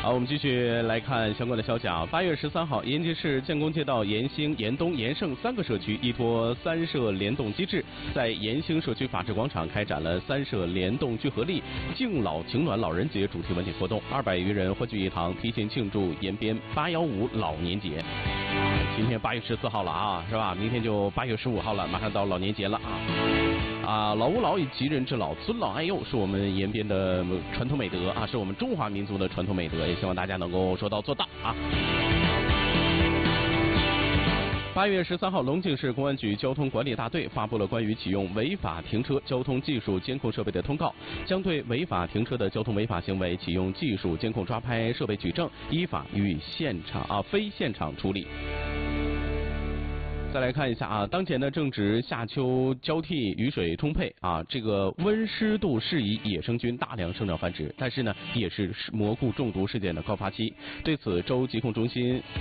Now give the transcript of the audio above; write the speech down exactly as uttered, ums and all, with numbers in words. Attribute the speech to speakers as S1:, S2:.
S1: 好，我们继续来看相关的消息啊。八月十三号，延吉市建工街道延兴、延东、延盛三个社区依托三社联动机制，在延兴社区法治广场开展了三社联动聚合力敬老情暖老人节主题文体活动，二百余人欢聚一堂，提前庆祝延边八幺五老年节。今天八月十四号了啊，是吧？明天就八月十五号了，马上到老年节了啊。啊，老吾老以及人之老，尊老爱幼是我们延边的传统美德啊，是我们中华民族的传统美德，也希望大家能够说到做到啊。八月十三号，龙井市公安局交通管理大队发布了关于启用违法停车交通技术监控设备的通告，将对违法停车的交通违法行为启用技术监控抓拍设备举证，依法予以现场啊非现场处理。再来看一下啊，当前呢正值夏秋交替，雨水充沛啊，这个温湿度适宜野生菌大量生长繁殖，但是呢也是蘑菇中毒事件的高发期。对此，州疾控中心